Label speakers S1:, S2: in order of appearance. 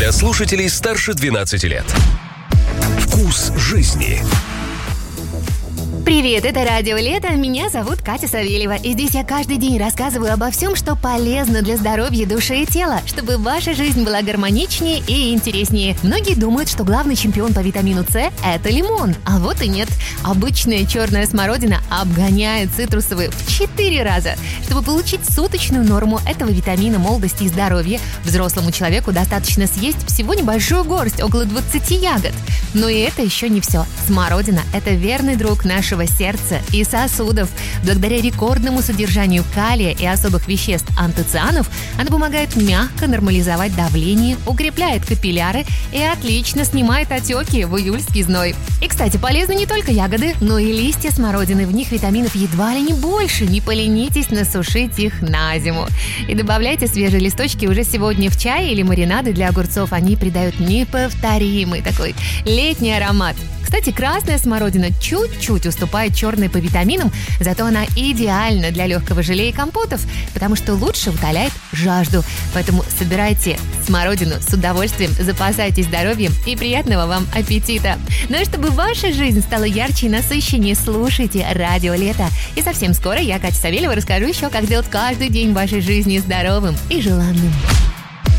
S1: Для слушателей старше 12 лет. Вкус жизни.
S2: Привет, это Радио Лето, меня зовут Катя Савельева, и здесь я каждый день рассказываю обо всем, что полезно для здоровья души и тела, чтобы ваша жизнь была гармоничнее и интереснее. Многие думают, что главный чемпион по витамину С – это лимон, а вот и нет. Обычная черная смородина обгоняет цитрусовые в 4 раза. Чтобы получить суточную норму этого витамина молодости и здоровья, взрослому человеку достаточно съесть всего небольшую горсть, около 20 ягод. Но и это еще не все. Смородина – это верный друг нашего сердца и сосудов. Благодаря рекордному содержанию калия и особых веществ антоцианов она помогает мягко нормализовать давление, укрепляет капилляры и отлично снимает отеки в июльский зной. И, кстати, полезны не только ягоды, но и листья смородины. В них витаминов едва ли не больше. Не поленитесь насушить их на зиму. И добавляйте свежие листочки уже сегодня в чай или маринады для огурцов. Они придают неповторимый такой летний аромат. Кстати, красная смородина чуть-чуть уступает черной по витаминам, зато она идеальна для легкого желе и компотов, потому что лучше утоляет жажду. Поэтому собирайте смородину с удовольствием, запасайтесь здоровьем и приятного вам аппетита. Ну и чтобы ваша жизнь стала ярче и насыщеннее, слушайте Радио Лето. И совсем скоро я, Катя Савельева, расскажу еще, как сделать каждый день вашей жизни здоровым и желанным.